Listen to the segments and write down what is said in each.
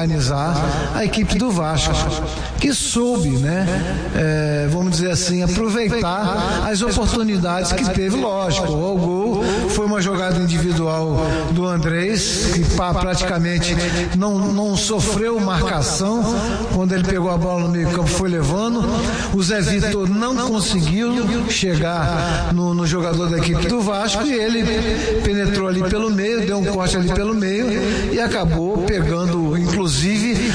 organizar a equipe do Vasco, que soube, né, vamos dizer assim, aproveitar as oportunidades que teve, lógico. O gol foi uma jogada individual do Andrés, que praticamente não sofreu marcação, quando ele pegou a bola no meio campo foi levando. O Zé Vitor não conseguiu chegar no jogador da equipe do Vasco, e ele penetrou ali pelo meio, deu um corte ali pelo meio e acabou pegando, inclusive,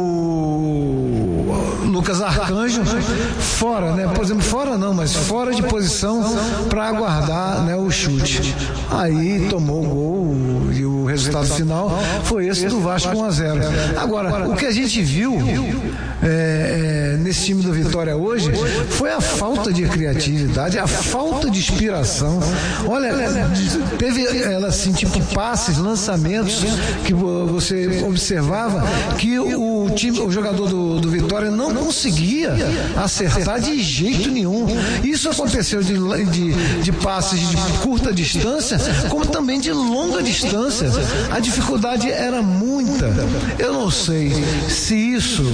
o Lucas Arcanjo fora, né? Por exemplo, fora não, mas fora de posição para aguardar, né, o chute. Aí tomou o gol e o resultado final foi esse do Vasco 1-0. Agora, o que a gente viu nesse time do Vitória hoje foi a falta de criatividade, a falta de inspiração. Olha, teve assim, tipo passes, lançamentos que você observava que o jogador do Vitória não conseguia acertar de jeito nenhum. Isso aconteceu de passes de curta distância, como também de longa distância. A dificuldade era muita. Eu não sei se isso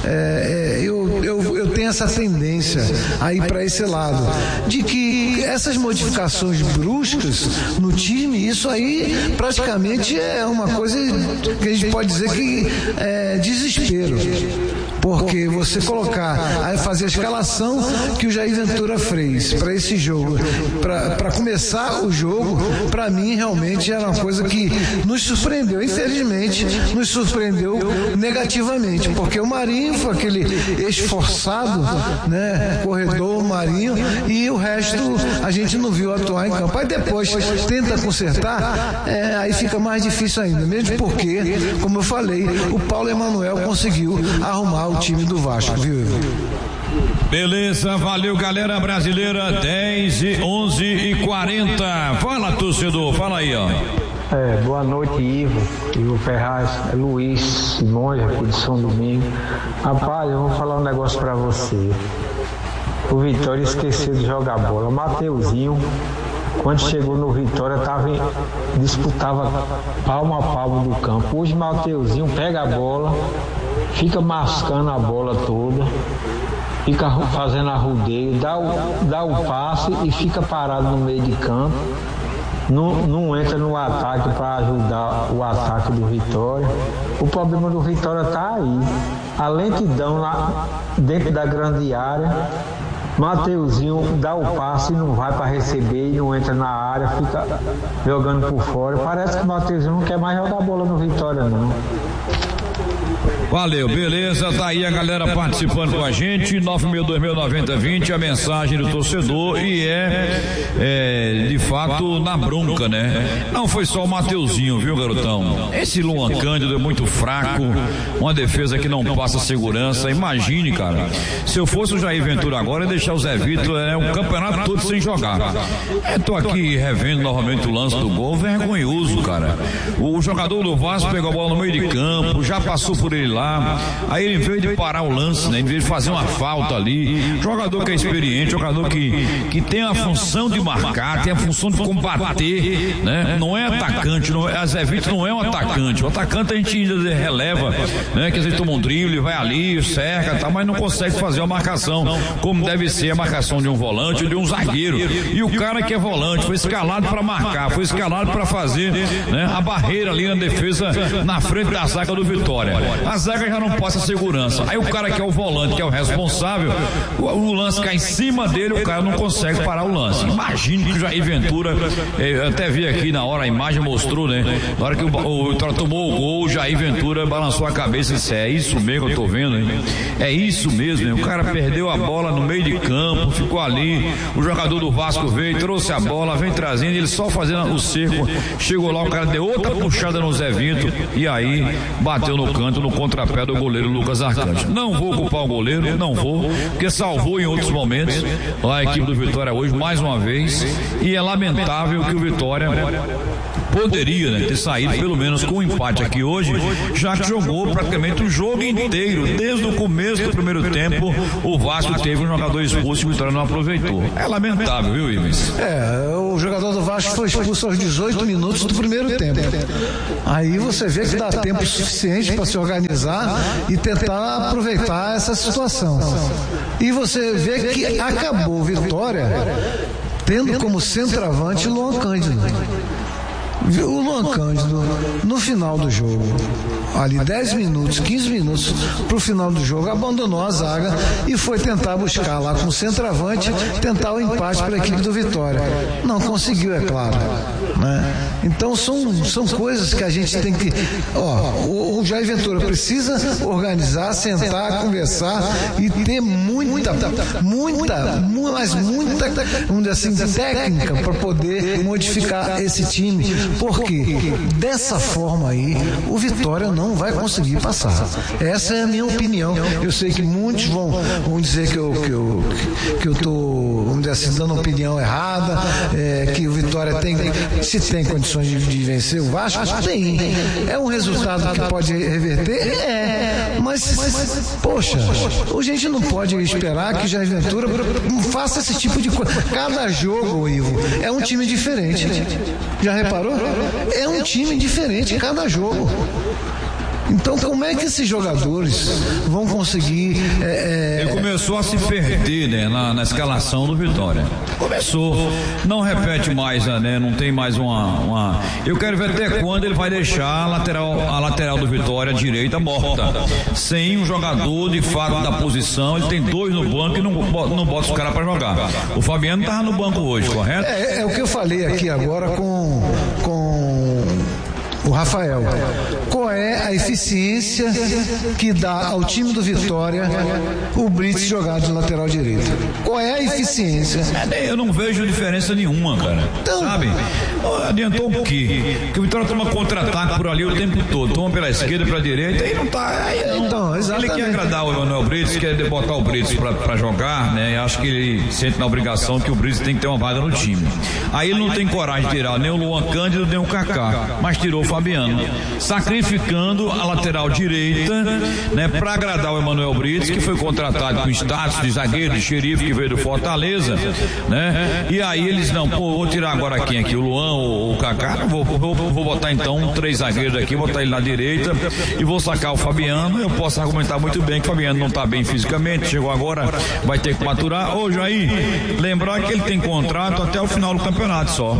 eu tenho essa tendência a ir para esse lado, de que essas modificações bruscas no time, isso aí praticamente é uma coisa que a gente pode dizer que é desespero. Porque você colocar, fazer a escalação que o Jair Ventura fez para esse jogo, para começar o jogo, para mim realmente era uma coisa que nos surpreendeu, infelizmente, nos surpreendeu negativamente, porque o Marinho foi aquele esforçado, né, corredor Marinho, e o resto a gente não viu atuar em campo. Aí depois tenta consertar, aí fica mais difícil ainda, mesmo porque, como eu falei, o Paulo Emanuel conseguiu arrumar o time do Vasco, viu? Beleza, valeu, galera brasileira. 10:11:40. Fala, torcedor, fala aí, ó. Boa noite, Ivo Ferraz, Luiz Simões, aqui de São Domingo. Rapaz, eu vou falar um negócio pra você. O Vitória esqueceu de jogar bola. O Mateuzinho, quando chegou no Vitória, disputava palmo a palmo do campo. Hoje o Mateuzinho pega a bola, fica mascando a bola toda, fica fazendo arrudeio, dá o passe e fica parado no meio de campo. Não entra no ataque para ajudar o ataque do Vitória. O problema do Vitória está aí. A lentidão lá dentro da grande área. Mateuzinho dá o passe e não vai para receber, e não entra na área, fica jogando por fora. Parece que o Mateuzinho não quer mais jogar bola no Vitória, não. Valeu, beleza, tá aí a galera participando com a gente, 962.090-20, a mensagem do torcedor, e de fato na bronca, né? Não foi só o Mateuzinho, viu, garotão? Esse Luan Cândido é muito fraco, uma defesa que não passa segurança. Imagine, cara, se eu fosse o Jair Ventura agora, ia deixar o Zé Vitor o campeonato todo sem jogar. Tô aqui revendo novamente o lance do gol, vergonhoso, cara. O jogador do Vasco pegou a bola no meio de campo, já passou por ele lá. Aí ele veio de parar o lance, né? Em vez de fazer uma falta ali, jogador que é experiente, jogador que tem a função de marcar, tem a função de combater, né? Não é atacante, a Zé Vitor não é um atacante. O atacante a gente ainda releva, né? Que às vezes toma um drible, vai ali, cerca, tá, mas não consegue fazer a marcação como deve ser a marcação de um volante ou de um zagueiro. E o cara que é volante foi escalado para marcar, foi escalado para fazer, né, a barreira ali na defesa, na frente da zaga do Vitória. A zaga já não passa segurança. Aí o cara que é o volante, que é o responsável, o lance cai em cima dele, o cara não consegue parar o lance. Imagine que o Jair Ventura, eu até vi aqui na hora, a imagem mostrou, né? Na hora que o Vitória tomou o gol, o Jair Ventura balançou a cabeça e disse: é isso mesmo que eu tô vendo, hein? É isso mesmo, hein? O cara perdeu a bola no meio de campo, ficou ali, o jogador do Vasco veio, trouxe a bola, vem trazendo, ele só fazendo o cerco, chegou lá, o cara deu outra puxada no Zé Vitor, e aí bateu no canto, no contrapé do goleiro Lucas Arcanjo. Não vou culpar o goleiro, não vou, porque salvou em outros momentos a equipe do Vitória hoje, mais uma vez, e é lamentável que o Vitória poderia, né, ter saído pelo menos com um empate aqui hoje, já que jogou praticamente o jogo inteiro, desde o começo do primeiro tempo. O Vasco teve um jogador expulso e o Vitória não aproveitou. É lamentável, viu, Ivens? O jogador do Vasco foi expulso aos 18 minutos do primeiro tempo. Aí você vê que dá tempo suficiente para se organizar e tentar aproveitar essa situação. E você vê que acabou Vitória tendo como centroavante o Luan Cândido. O Luan Cândido, no final do jogo, ali 10 minutos, 15 minutos pro final do jogo, abandonou a zaga e foi tentar buscar lá com o centroavante, tentar o empate para a equipe do Vitória. Não conseguiu, é claro, né? Então são coisas que a gente tem que... o Jair Ventura precisa organizar, sentar, conversar e ter muita, vamos dizer assim, técnica para poder modificar esse time. Porque dessa forma aí o Vitória não vai conseguir passar. Essa é a minha opinião. Eu sei que muitos vão dizer que eu tô, vamos dizer assim, dando opinião errada, que o Vitória se tem condições de vencer o Vasco, tem. É um resultado que pode reverter? Mas poxa, a gente não pode esperar que Jair Ventura faça esse tipo de coisa. Cada jogo, Ivo, é um time diferente. Já reparou? É um time diferente cada jogo. Então, como é que esses jogadores vão conseguir... Ele começou a se perder, né, na escalação do Vitória. Começou. Não repete mais, né? Não tem mais uma... Eu quero ver até quando ele vai deixar a lateral do Vitória direita morta. Sem um jogador de fato da posição. Ele tem 2 no banco e não bota os caras para jogar. O Fabiano estava no banco hoje, correto? É o que eu falei aqui agora com o Rafael. Qual é a eficiência que dá ao time do Vitória o Brits jogar de lateral direito? Qual é a eficiência? Eu não vejo diferença nenhuma, cara. Então, sabe? Adiantou um pouquinho. Que o Vitória toma contra-ataque por ali o tempo todo. Toma pela esquerda, pela direita e não tá. Então, exatamente. Ele quer agradar o Emanuel Brits, quer botar o Brits pra jogar, né? Eu acho que ele sente na obrigação que o Brits tem que ter uma vaga no time. Aí ele não tem coragem de tirar nem o Luan Cândido, nem o Kaká, mas tirou o Fabiano, sacrificando a lateral direita, né, para agradar o Emanuel Brits, que foi contratado com status de zagueiro, de xerife, que veio do Fortaleza, né? E aí eles vou tirar agora quem aqui, o Luan ou o Kaká, vou botar então 3 zagueiros aqui, botar ele na direita e vou sacar o Fabiano. Eu posso argumentar muito bem que o Fabiano não tá bem fisicamente, chegou agora, vai ter que maturar. Hoje aí, lembrar que ele tem contrato até o final do campeonato só.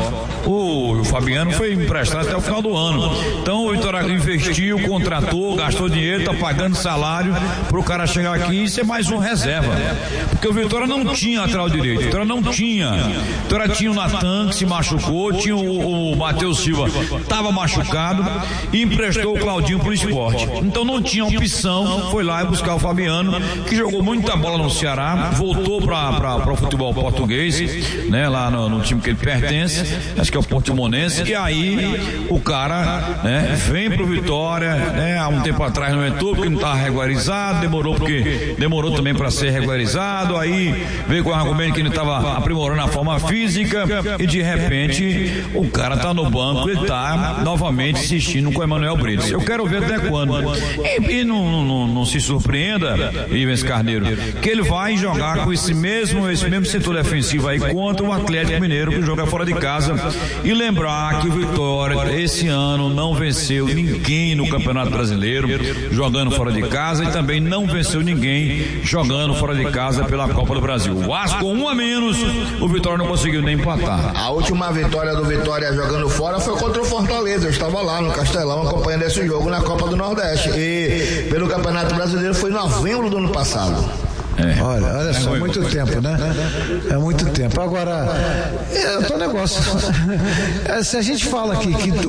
O Fabiano foi emprestado até o final do ano. Então o Vitória investiu, contratou, gastou dinheiro, tá pagando salário pro cara chegar aqui e ser mais um reserva. Porque o Vitória não tinha lateral direito, o Vitória não tinha. O Vitória tinha o Natan, que se machucou, tinha o Matheus Silva, tava machucado, e emprestou o Claudinho pro Sport. Então não tinha opção, foi lá e buscar o Fabiano, que jogou muita bola no Ceará, voltou para o futebol português, né, lá no time que ele pertence, acho que é o Portimonense, e aí o cara, né, vem pro Vitória, né, há um tempo atrás não entrou porque não estava regularizado, demorou também para ser regularizado, aí veio com o argumento que ele estava aprimorando a forma física e de repente o cara tá no banco e tá novamente insistindo com o Emanuel Brits. Eu quero ver até quando. E não se surpreenda, Ivens Carneiro, que ele vai jogar com esse mesmo setor defensivo aí contra o Atlético Mineiro, que joga fora de casa. E lembrar que o Vitória esse ano não venceu ninguém no Campeonato Brasileiro jogando fora de casa e também não venceu ninguém jogando fora de casa pela Copa do Brasil. O Vasco 1 a menos, o Vitória não conseguiu nem empatar. A última vitória do Vitória jogando fora foi contra o Fortaleza. Eu estava lá no Castelão acompanhando esse jogo na Copa do Nordeste e pelo Campeonato Brasileiro foi em novembro do ano passado. Olha só, muito tempo, né? É muito tempo. Agora, é outro negócio. Se a gente fala aqui que o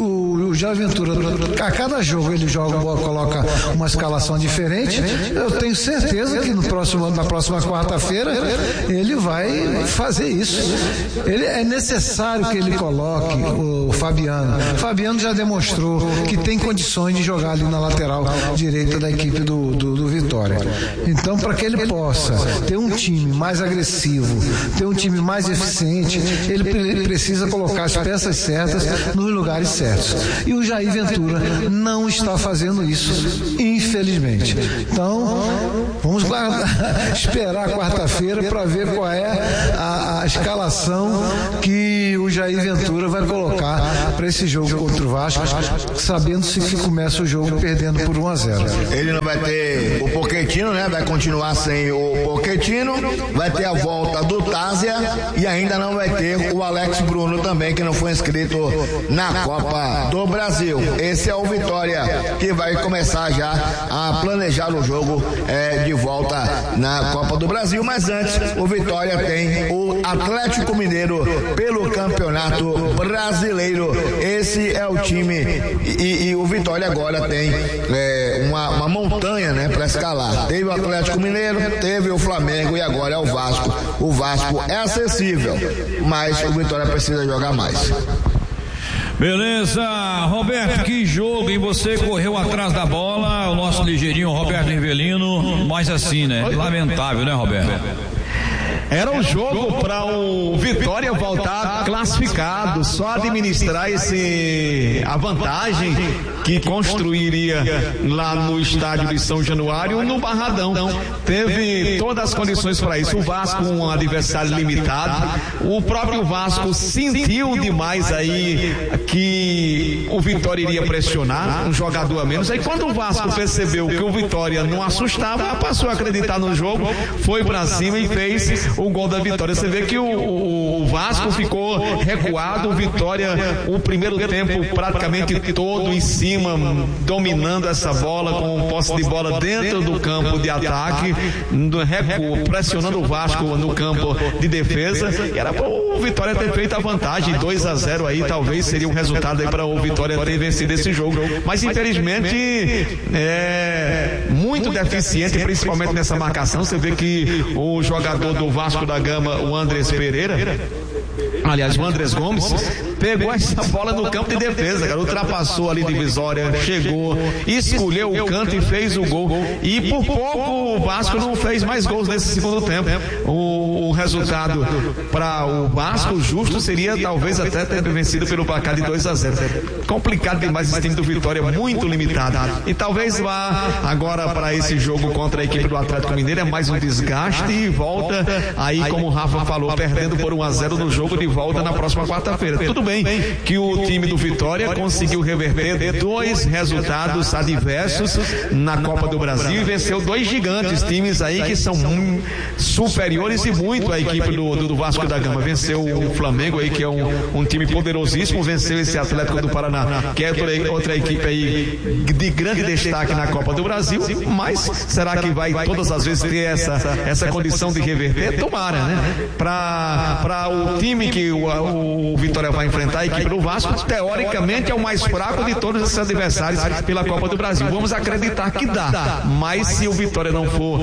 o Jair Ventura, a cada jogo ele coloca uma escalação diferente, eu tenho certeza que na próxima quarta-feira ele vai fazer isso. É necessário que ele coloque o Fabiano. Fabiano já demonstrou que tem condições de jogar ali na lateral direita da equipe do Vitória. Então, para que ele possa ter um time mais agressivo, ter um time mais eficiente, ele precisa colocar as peças certas nos lugares certos. E o Jair Ventura não está fazendo isso, infelizmente. Então, vamos esperar quarta-feira para ver qual é a escalação que o Jair Ventura vai colocar para esse jogo contra o Vasco, sabendo-se que começa o jogo perdendo por 1-0. Ele não vai ter o Pochettino, né? Vai continuar sem o Pochettino, vai ter a volta do Tázia e ainda não vai ter o Alex Bruno também, que não foi inscrito na Copa do Brasil. Esse é o Vitória que vai começar já a planejar o jogo de volta na Copa do Brasil, mas antes o Vitória tem o Atlético Mineiro pelo Campeonato Brasileiro. Esse é o time e o Vitória agora tem uma montanha, né, para escalar. Teve o Atlético Mineiro, teve o Flamengo e agora é o Vasco. O Vasco é acessível, mas o Vitória precisa jogar mais. Beleza, Roberto, que jogo, e você correu atrás da bola, o nosso ligeirinho Roberto Rivelino, mas assim, né? Lamentável, né, Roberto? Era um jogo para o Vitória voltar classificado, só administrar a vantagem que construiria lá no estádio de São Januário, no Barradão. Teve todas as condições para isso. O Vasco, um adversário limitado. O próprio Vasco sentiu demais aí que o Vitória iria pressionar, um jogador a menos. Aí quando o Vasco percebeu que o Vitória não assustava, passou a acreditar no jogo, foi para cima e fez o gol da vitória. Você vê que o Vasco ficou recuado, o Vitória o primeiro tempo praticamente todo em cima, dominando essa bola, com posse de bola dentro do campo de ataque, pressionando o Vasco no campo de defesa, e era para o Vitória ter feito a vantagem, 2-0 aí, talvez seria um resultado aí para o Vitória ter vencido esse jogo, mas infelizmente muito deficiente, principalmente nessa marcação. Você vê que o jogador do Vasco da Gama, o Andrés Pereira, aliás, o Andrés Gomes, pegou essa bola no campo de defesa, cara, ultrapassou ali divisória, chegou, escolheu o canto e fez o gol. E por pouco o Vasco não fez mais gols nesse segundo tempo. O resultado para o Vasco justo seria talvez até ter vencido pelo placar de 2-0. Complicado demais esse time do Vitória, muito limitado. E talvez vá agora para esse jogo contra a equipe do Atlético Mineiro, é mais um desgaste e volta aí, como o Rafa falou, perdendo por 1-0 no jogo de volta na próxima quarta-feira. Tudo bem que o time do Vitória conseguiu reverter 2 resultados adversos na Copa do Brasil e venceu 2 gigantes, times aí que são superiores e muito à equipe do Vasco da Gama. Venceu o Flamengo aí, que é um time poderosíssimo, venceu esse Atlético do Paraná, que é outra equipe aí de grande destaque na Copa do Brasil, mas será que vai todas as vezes ter essa condição de reverter? Tomara, né? Para o time que o Vitória vai enfrentar, a equipe do Vasco, teoricamente é o mais fraco de todos esses adversários pela Copa do Brasil. Vamos acreditar que dá, mas se o Vitória não for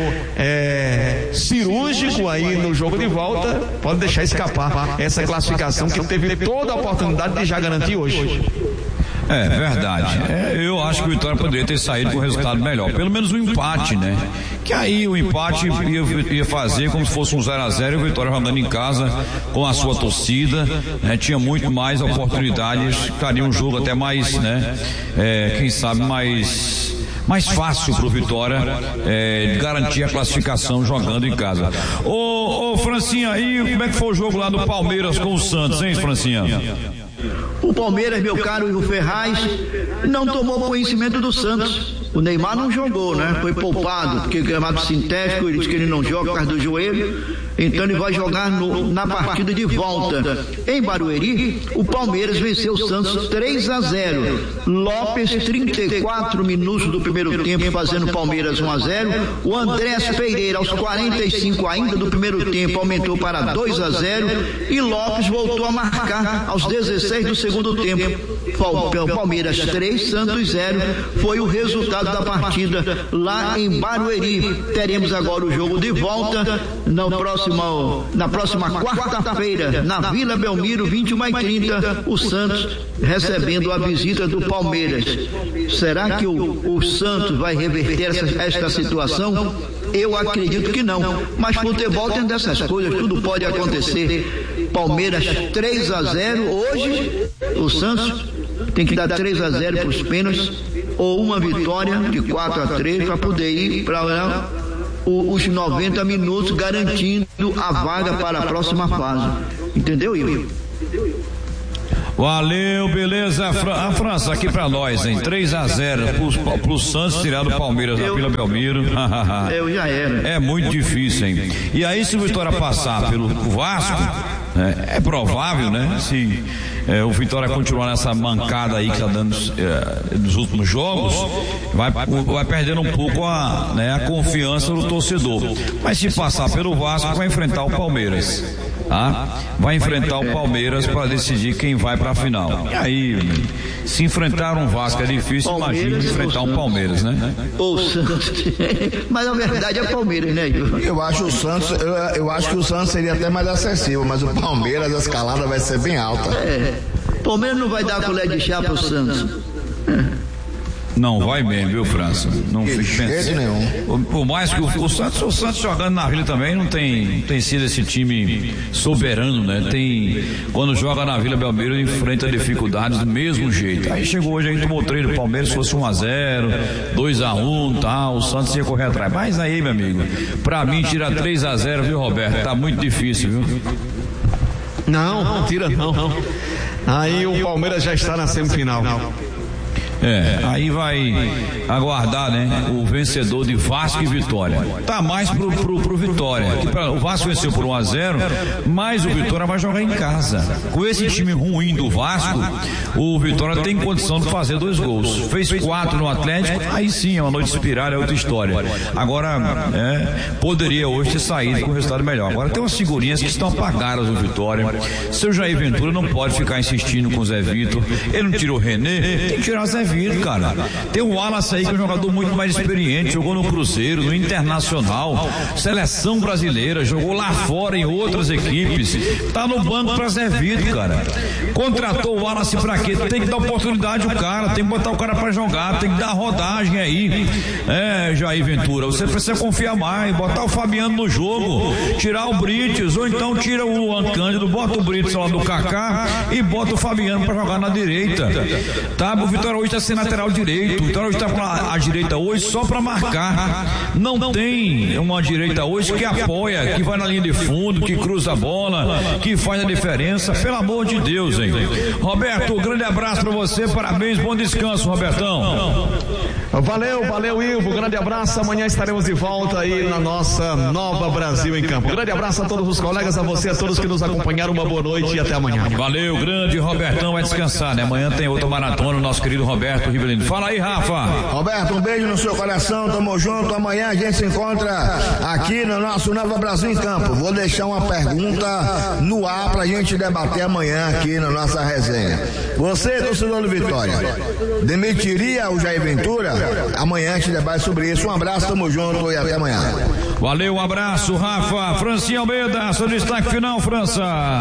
cirúrgico aí no jogo de volta, pode deixar escapar essa classificação que teve toda a oportunidade de já garantir hoje. É verdade. Eu acho que o Vitória poderia ter saído com um resultado melhor. Pelo menos um empate, né? Que aí o empate ia fazer como se fosse um 0-0 e o Vitória jogando em casa com a sua torcida, né? Tinha muito mais oportunidades, ficaria um jogo até mais, né? Quem sabe mais fácil pro Vitória garantir a classificação jogando em casa. Ô Francinha, aí como é que foi o jogo lá do Palmeiras com o Santos, hein, Francinha? O Palmeiras, meu caro Ivo Ferraz, não tomou conhecimento do Santos. O Neymar não jogou, né? Foi poupado, porque gramado sintético, ele disse que ele não joga por causa do joelho, então ele vai jogar na partida de volta. Em Barueri, o Palmeiras venceu o Santos 3-0. Lopes, 34 minutos do primeiro tempo, fazendo o Palmeiras 1-0. O Andrés Pereira, aos 45 ainda do primeiro tempo, aumentou para 2-0. E Lopes voltou a marcar aos 16 do segundo tempo, Palmeiras 3, Santos 0, foi o resultado da partida lá em Barueri. Teremos agora o jogo de volta na próxima quarta-feira, na Vila Belmiro, 21h30, o Santos recebendo a visita do Palmeiras. Será que o Santos vai reverter esta situação? Eu acredito que não, mas futebol tem dessas coisas, tudo pode acontecer. Palmeiras 3-0 hoje, o Santos tem que dar 3-0 para os pênaltis ou uma vitória de 4-3 para poder ir para os 90 minutos, garantindo a vaga para a próxima fase. Entendeu, Ivo? Valeu, beleza. A França aqui pra nós, hein? 3-0 pro Santos tirar do Palmeiras na Vila Belmiro. Eu já era. É muito difícil, hein? E aí, se o Vitória passar pelo Vasco, é provável, né? Se o Vitória continuar nessa mancada aí que tá dando nos últimos jogos, vai perdendo um pouco a confiança do torcedor. Mas se passar pelo Vasco, vai enfrentar o Palmeiras. Vai enfrentar o Palmeiras para decidir quem vai para a final. E aí, se enfrentar um Vasco é difícil, imagina enfrentar um Palmeiras, né? Ou Santos. Mas a verdade é Palmeiras, né? Eu acho que o Santos seria até mais acessível, mas o Palmeiras, a escalada vai ser bem alta. Palmeiras não vai dar colher de chá pro Santos. Não vai mesmo, viu, França? Não fique pensando. Por mais que o Santos jogando na Vila também não tem sido esse time soberano, né? Quando joga na Vila Belmiro, enfrenta dificuldades do mesmo jeito. Aí chegou hoje, a gente tomou 3 do Palmeiras, se fosse 1-0, 2-1, tal, o Santos ia correr atrás. Mas aí, meu amigo, pra mim tirar 3-0, viu, Roberto? Tá muito difícil, viu? Não, tira não. Aí o Palmeiras já está na semifinal. Aí vai aguardar, né? O vencedor de Vasco e Vitória. Tá mais pro Vitória. O Vasco venceu por 1-0, mas o Vitória vai jogar em casa. Com esse time ruim do Vasco, o Vitória tem condição de fazer 2 gols. Fez 4 no Atlético, aí sim, é uma noite inspirada, é outra história. Agora, poderia hoje ter saído com um resultado melhor. Agora tem umas figurinhas que estão apagadas do Vitória. Seu Jair Ventura não pode ficar insistindo com o Zé Vitor. Ele não tirou o René, tem que tirar o Zé Vitor, cara. Tem o Wallace aí, que é um jogador muito mais experiente, jogou no Cruzeiro, no Internacional, seleção brasileira, jogou lá fora em outras equipes, tá no banco pra Zé Vitor, cara. Contratou o Wallace pra quê? Tem que dar oportunidade ao cara, tem que botar o cara pra jogar, tem que dar rodagem aí. Jair Ventura, você precisa confiar mais, botar o Fabiano no jogo, tirar o Brites, ou então tira o Cândido, bota o Brites lá do Kaká e bota o Fabiano pra jogar na direita. Tá? O Vitória hoje tá sem lateral direito, o Vitória hoje tá com a direita hoje só pra marcar. Não tem uma direita hoje que apoia, que vai na linha de fundo, que cruza a bola, que faz a diferença, pelo amor de Deus, hein? Roberto, um grande abraço pra você, parabéns, bom descanso, Robertão. Valeu, Ivo, grande abraço, amanhã estaremos de volta aí na nossa Nova Brasil em Campo. Grande abraço a todos os colegas, a você, a todos que nos acompanharam, uma boa noite e até amanhã. Valeu, grande Robertão, vai descansar, né? Amanhã tem outra maratona, o nosso querido Roberto Rivelino. Fala aí, Rafa. Roberto, um beijo no seu coração, tamo junto, amanhã a gente se encontra aqui no nosso Nova Brasil em Campo. Vou deixar uma pergunta no ar pra gente debater amanhã aqui na nossa resenha. Você, torcedor do Vitória, demitiria o Jair Ventura? Amanhã a gente debate sobre isso. Um abraço, tamo junto e até amanhã. Valeu, um abraço, Rafa. Francinha Almeida, seu destaque final, França.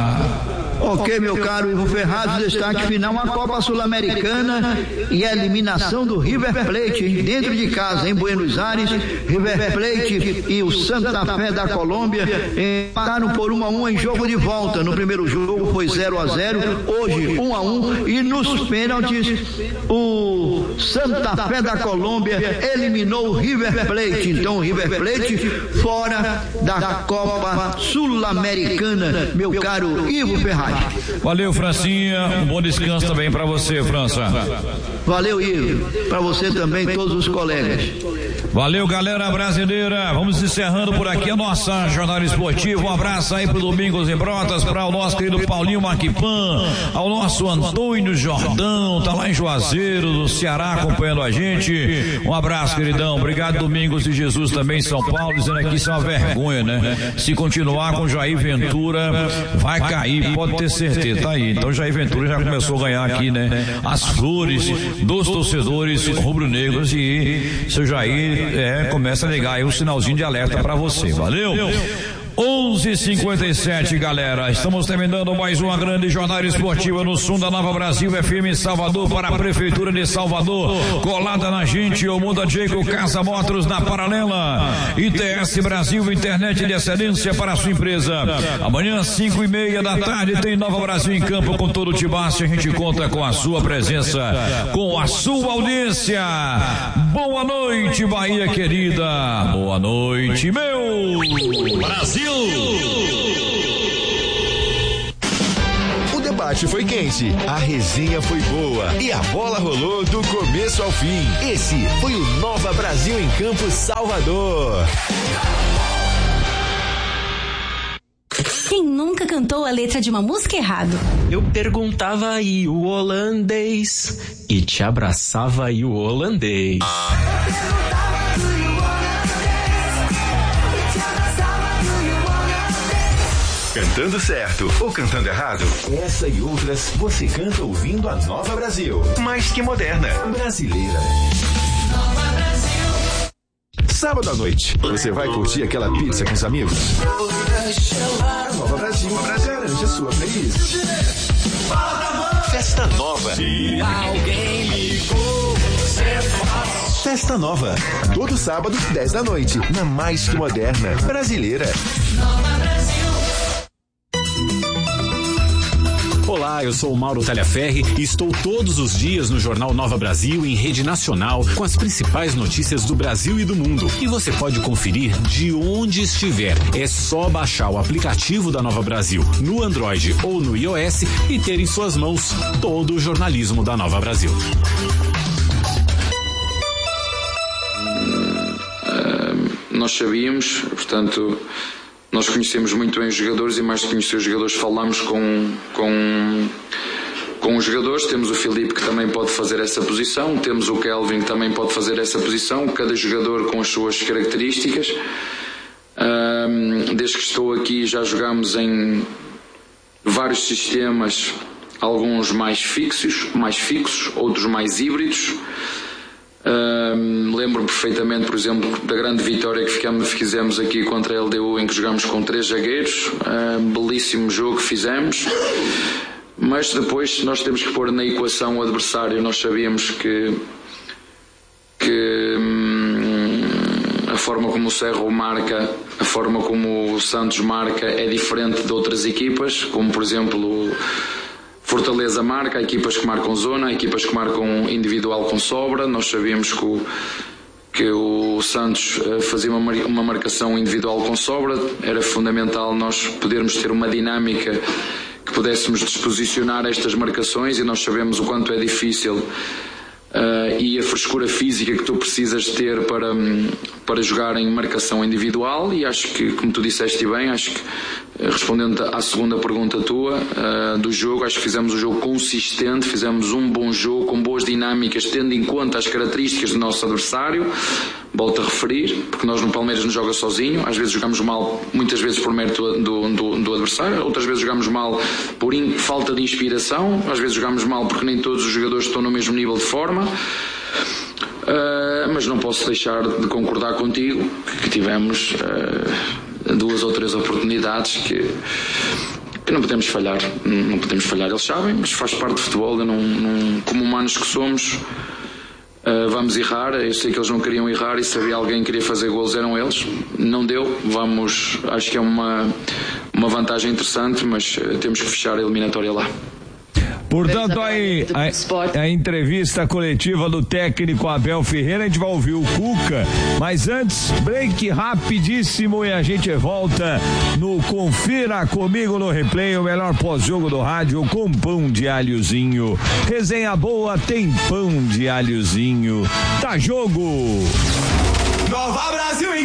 Ok, meu caro Ivo Ferraz, destaque final, uma Copa Sul-Americana e a eliminação do River Plate dentro de casa, em Buenos Aires. River Plate e o Santa Fé da Colômbia empataram por 1-1 em jogo de volta. No primeiro jogo foi 0-0, hoje 1-1, e nos pênaltis o Santa Fé da Colômbia eliminou o River Plate. Então o River Plate fora da Copa Sul-Americana, meu caro Ivo Ferraz. Valeu, Francinha, um bom descanso também para você, França. Valeu, Ivo, para você também, todos os colegas. Valeu, galera brasileira. Vamos encerrando por aqui a nossa jornada esportiva. Um abraço aí pro Domingos em Brotas, para o nosso querido Paulinho Maquipan, ao nosso Antônio Jordão, tá lá em Juazeiro, do Ceará, acompanhando a gente. Um abraço, queridão. Obrigado, Domingos e Jesus também em São Paulo, dizendo aqui isso é uma vergonha, né? Se continuar com Jair Ventura, vai cair, pode pode ter certeza, tá aí. Então Jair Ventura já começou a ganhar aqui, né? As flores dos torcedores rubro-negros e seu Jair começa a ligar aí um sinalzinho de alerta pra você, valeu? 11:57, galera. Estamos terminando mais uma grande jornada esportiva no som da Nova Brasil FM Salvador para a Prefeitura de Salvador. Colada na gente, o Muda Jacob Casa Motors na Paralela. ITS Brasil, internet de excelência para a sua empresa. Amanhã, 5:30 da tarde, tem Nova Brasil em campo com todo o Tibaço. A gente conta com a sua presença, com a sua audiência. Boa noite, Bahia querida. Boa noite, meu Brasil. O debate foi quente, a resenha foi boa e a bola rolou do começo ao fim. Esse foi o Nova Brasil em Campo Salvador. Quem nunca cantou a letra de uma música errado? Eu perguntava aí o holandês e te abraçava aí o holandês. Cantando certo ou cantando errado? Essa e outras você canta ouvindo a Nova Brasil. Mais que moderna, brasileira. Nova Brasil. Sábado à noite, você vai curtir aquela pizza com os amigos? Nova Brasil garante a sua playlist. Festa Nova. Se alguém ligou, Festa Nova. Todo sábado, 10 da noite, na Mais que Moderna, brasileira. Nova Brasil. Olá, eu sou o Mauro Talhaferri e estou todos os dias no Jornal Nova Brasil em rede nacional com as principais notícias do Brasil e do mundo. E você pode conferir de onde estiver. É só baixar o aplicativo da Nova Brasil no Android ou no iOS e ter em suas mãos todo o jornalismo da Nova Brasil. Nós sabíamos, portanto... Nós conhecemos muito bem os jogadores e mais de conhecer os jogadores falamos com os jogadores. Temos o Filipe que também pode fazer essa posição, temos o Kelvin que também pode fazer essa posição, cada jogador com as suas características. Desde que estou aqui já jogamos em vários sistemas, alguns mais fixos, outros mais híbridos. Lembro-me perfeitamente, por exemplo, da grande vitória que fizemos aqui contra a LDU, em que jogamos com 3 zagueiros. Belíssimo jogo que fizemos, mas depois nós temos que pôr na equação o adversário. Nós sabíamos que a forma como o Cerro marca, a forma como o Santos marca é diferente de outras equipas, como por exemplo Fortaleza marca, há equipas que marcam zona, há equipas que marcam individual com sobra. Nós sabíamos que o Santos fazia uma marcação individual com sobra. Era fundamental nós podermos ter uma dinâmica que pudéssemos disposicionar estas marcações, e nós sabemos o quanto é difícil e a frescura física que tu precisas ter para jogar em marcação individual. E acho que, como tu disseste bem, acho que respondendo à segunda pergunta tua do jogo, acho que fizemos um jogo consistente, fizemos um bom jogo com boas dinâmicas, tendo em conta as características do nosso adversário. Volto a referir, porque nós no Palmeiras não joga sozinho, às vezes jogamos mal, muitas vezes por mérito do adversário, outras vezes jogamos mal por falta de inspiração, às vezes jogamos mal porque nem todos os jogadores estão no mesmo nível de forma. Mas não posso deixar de concordar contigo que tivemos 2 ou 3 oportunidades que não podemos falhar. Não podemos falhar, eles sabem, mas faz parte do futebol. Como humanos que somos, vamos errar. Eu sei que eles não queriam errar, e se havia alguém que queria fazer golos eram eles. Não deu. Acho que é uma vantagem interessante, mas temos que fechar a eliminatória lá. Portanto, aí a entrevista coletiva do técnico Abel Ferreira, a gente vai ouvir o Cuca, mas antes, break rapidíssimo e a gente volta no Confira Comigo no Replay, o melhor pós-jogo do rádio com pão de alhozinho. Resenha boa tem pão de alhozinho. Tá jogo! Nova Brasil em